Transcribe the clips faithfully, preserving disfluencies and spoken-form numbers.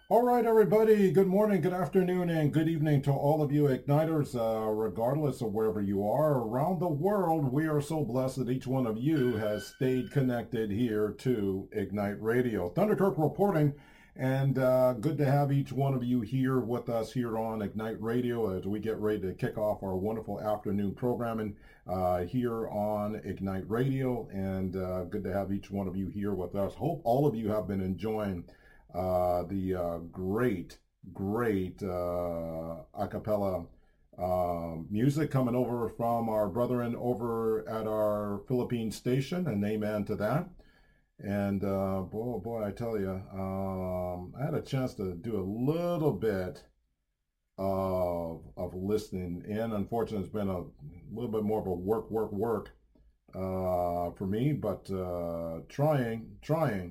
All right, everybody. Good morning, good afternoon, and good evening to all of you Igniters, uh, regardless of wherever you are around the world. We are so blessed that each one of you has stayed connected here to Ignite Radio. Thunderkirk reporting, and uh, good to have each one of you here with us here on Ignite Radio as we get ready to kick off our wonderful afternoon programming uh, here on Ignite Radio. And uh, good to have each one of you here with us. Hope all of you have been enjoying uh, the uh, great, great uh, a cappella uh, music coming over from our brethren over at our Philippine station, and amen to that. And uh, boy, boy, I tell you, um, I had a chance to do a little bit of of listening in. Unfortunately, it's been a little bit more of a work, work, work uh, for me, but uh, trying, trying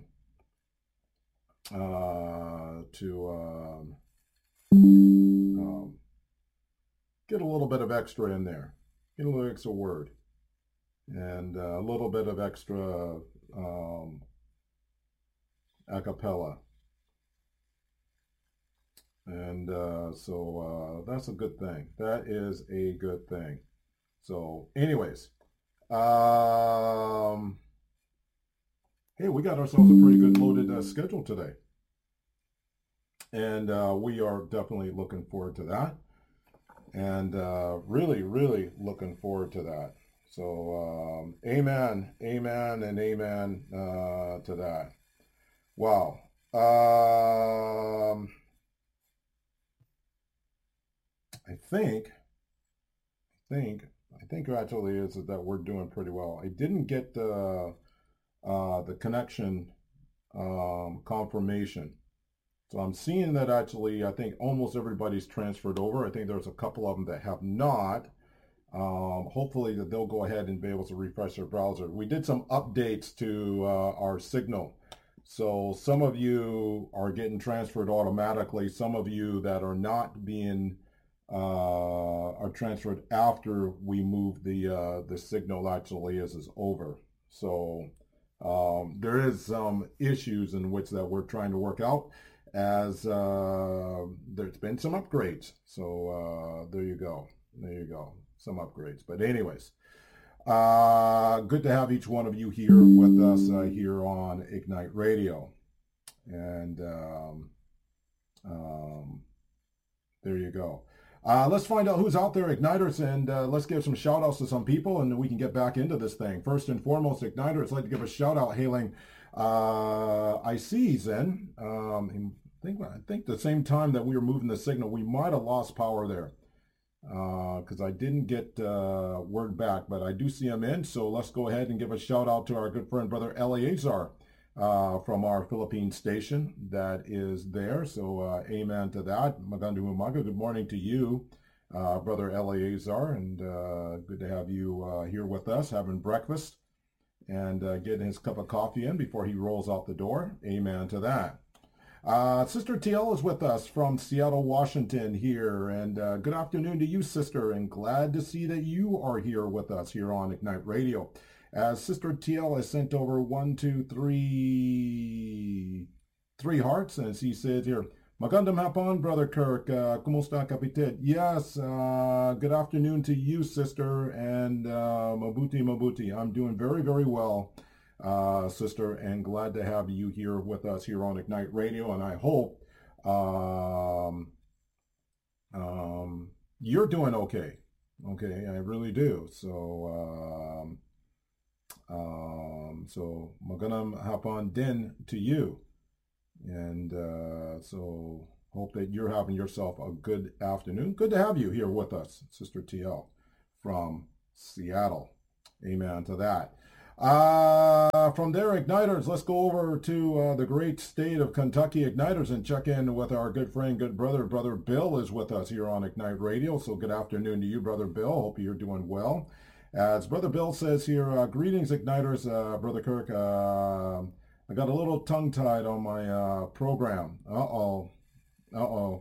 uh, to um, um, get a little bit of extra in there, get a little extra word, and uh, a little bit of extra um, a cappella. And uh, so uh, that's a good thing. That is a good thing. So anyways, um, hey, we got ourselves a pretty good loaded uh, schedule today. And uh, we are definitely looking forward to that. And uh, really, really looking forward to that. So um, amen, amen, and amen uh, to that. Wow. Um, I think, I think, I think actually is that we're doing pretty well. I didn't get the uh, the connection um, confirmation. So I'm seeing that actually, I think almost everybody's transferred over. I think there's a couple of them that have not. Um, hopefully that they'll go ahead and be able to refresh their browser. We did some updates to uh, our signal. So some of you are getting transferred automatically. Some of you that are not being uh, are transferred after we move the uh, the signal actually is is over. So um, there is some issues in which that we're trying to work out as uh, there's been some upgrades. So uh, there you go. There you go. Some upgrades. But anyways, uh, good to have each one of you here with us uh, here on Ignite Radio. And um, um, there you go. Uh, let's find out who's out there, Igniters, and uh, let's give some shout outs to some people and we can get back into this thing. First and foremost, Igniters, I'd like to give a shout out hailing uh, I see Zen. Um, I think, I think the same time that we were moving the signal, we might have lost power there because uh, I didn't get uh, word back, but I do see him in. So let's go ahead and give a shout out to our good friend, Brother Eleazar, uh, from our Philippine station that is there. So uh, amen to that. Magandang umaga. Good morning to you, uh, Brother Eleazar, and uh, good to have you uh, here with us having breakfast and uh, getting his cup of coffee in before he rolls out the door. Amen to that. Uh, Sister T L is with us from Seattle, Washington here, and uh, good afternoon to you, Sister, and glad to see that you are here with us here on Ignite Radio. As Sister T L has sent over one, two, three, three hearts, and she says here, Magandang hapon, Brother Kirk. Uh, kumusta kapitid? Yes, uh, good afternoon to you, Sister, and uh, mabuti, mabuti. I'm doing very, very well, uh, Sister, and glad to have you here with us here on Ignite Radio, and I hope um, um, you're doing okay. Okay, I really do. So, um, um, so magandang hapon din to you. And uh, so hope that you're having yourself a good afternoon. Good to have you here with us, Sister T L from Seattle. Amen to that. Uh, from there, Igniters, let's go over to uh, the great state of Kentucky, Igniters, and check in with our good friend, good brother. Brother Bill is with us here on Ignite Radio. So good afternoon to you, Brother Bill. Hope you're doing well. As Brother Bill says here, uh, greetings, Igniters, uh, Brother Kirk. Uh, I got a little tongue-tied on my uh, program. Uh-oh. Uh-oh.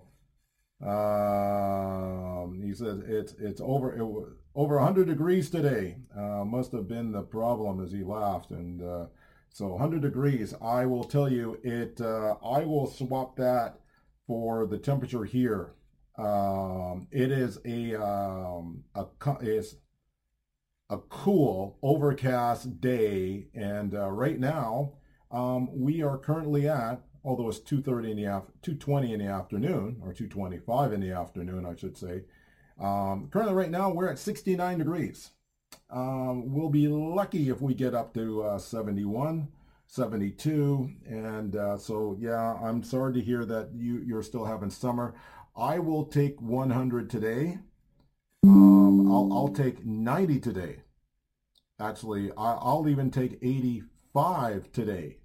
Um, he says it's it's over it was over one hundred degrees today. Uh, must have been the problem as he laughed. And uh, so one hundred degrees, I will tell you, it. Uh, I will swap that for the temperature here. Um, it is a um, a is a cool overcast day, and uh, right now um, we are currently at, although it's two thirty in the af- two twenty in the afternoon, or two twenty-five in the afternoon, I should say. Um, currently, right now, we're at sixty-nine degrees. Um, we'll be lucky if we get up to uh, seventy-one, seventy-two, and uh, so yeah, I'm sorry to hear that you you're still having summer. I will take one hundred today. Um, I'll I'll take ninety today. Actually, I, I'll even take eighty-five today.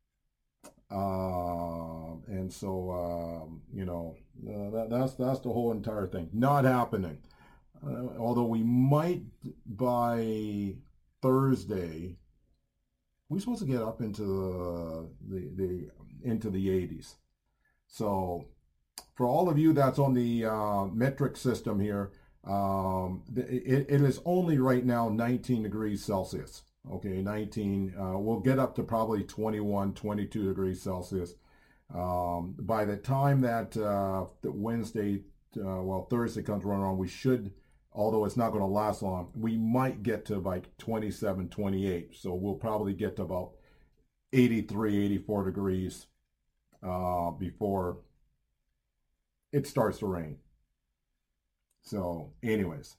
Um, and so um, you know uh, that, that's that's the whole entire thing. Not happening. Uh, although we might by Thursday, we're supposed to get up into the, the, the into the eighties. So for all of you that's on the uh, metric system here, um, it, it is only right now nineteen degrees Celsius. Okay, nineteen. Uh, we'll get up to probably twenty-one, twenty-two degrees Celsius. Um, by the time that uh, the Wednesday, uh, well, Thursday comes around, we should, although it's not going to last long, we might get to like twenty-seven, twenty-eight. So we'll probably get to about eighty-three, eighty-four degrees uh, before it starts to rain. So anyways,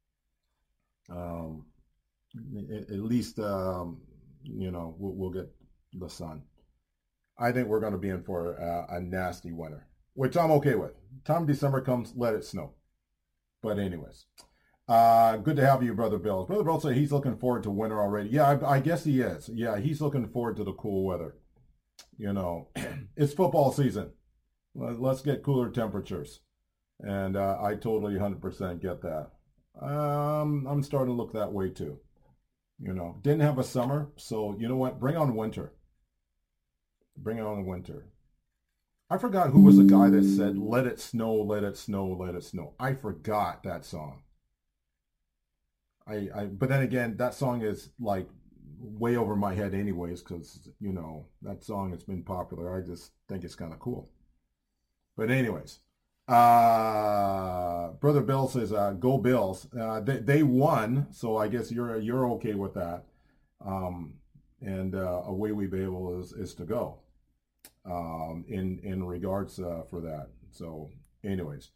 um, at, at least, um, you know, we'll, we'll get the sun. I think we're going to be in for a, a nasty winter, which I'm okay with. Time December comes, let it snow. But anyways, uh, good to have you, Brother Bill. Brother Bill said he's looking forward to winter already. Yeah, I, I guess he is. Yeah, he's looking forward to the cool weather. You know, it's football season. Let's get cooler temperatures. And uh, I totally one hundred percent get that. Um, I'm starting to look that way too. You know, didn't have a summer, so you know what? Bring on winter. Bring on winter. I forgot who was the guy that said, let it snow, let it snow, let it snow. I forgot that song. I, I but then again, that song is like way over my head anyways, because, you know, that song has been popular. I just think it's kind of cool. But anyways, uh, Brother Bill says, uh, go Bills. Uh, they, they won, so I guess you're you're okay with that. Um, and uh, away we be able is, is to go. Um, in in regards uh, for that. So, anyways,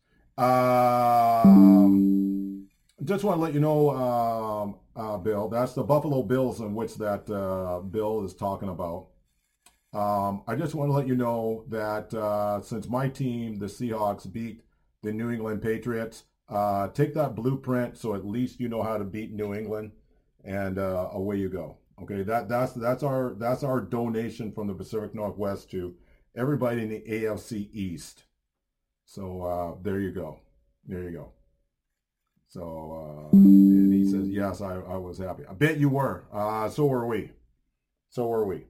um, just want to let you know, um, uh, Bill, that's the Buffalo Bills in which that uh, Bill is talking about. Um, I just want to let you know that uh, since my team, the Seahawks, beat the New England Patriots, uh, take that blueprint so at least you know how to beat New England, and uh, away you go. Okay, that that's that's our that's our donation from the Pacific Northwest to everybody in the A F C East. So uh, there you go, there you go. So uh, and he says, yes, I, I was happy. I bet you were. Uh, so were we. So were we.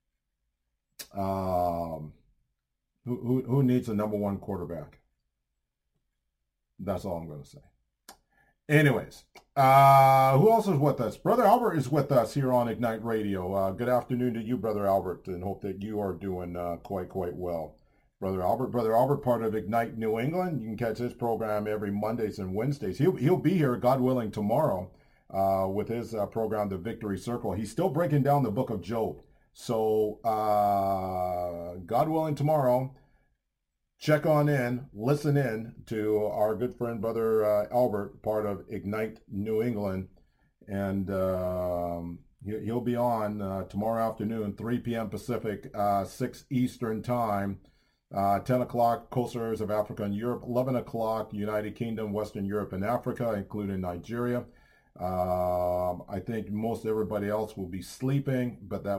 Um, who, who who needs a number one quarterback? That's all I'm going to say. Anyways, uh, who else is with us? Brother Albert is with us here on Ignite Radio. Uh, good afternoon to you, Brother Albert, and hope that you are doing uh, quite, quite well. Brother Albert, Brother Albert, part of Ignite New England. You can catch his program every Mondays and Wednesdays. He'll, he'll be here, God willing, tomorrow uh, with his uh, program, The Victory Circle. He's still breaking down the book of Job. So, uh, God willing, tomorrow, check on in, listen in to our good friend, Brother uh, Albert, part of Ignite New England. And um, he, he'll be on uh, tomorrow afternoon, three p.m. Pacific, uh, six Eastern Time, uh, ten o'clock coastal areas of Africa and Europe, eleven o'clock United Kingdom, Western Europe and Africa, including Nigeria. Um, I think most everybody else will be sleeping, but that